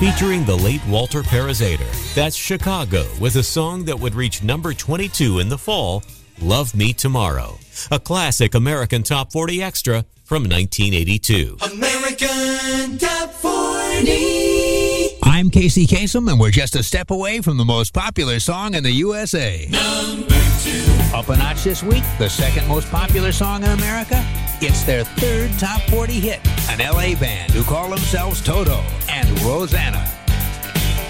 featuring the late Walter Parazader. That's Chicago with a song that would reach number 22 in the fall, Love Me Tomorrow, a classic American Top 40 extra from 1982. American Top 40. I'm Casey Kasem, and we're just a step away from the most popular song in the USA. Number 2. Up a notch this week, the second most popular song in America. It's their third Top 40 hit, an LA band who call themselves Toto and Rosanna.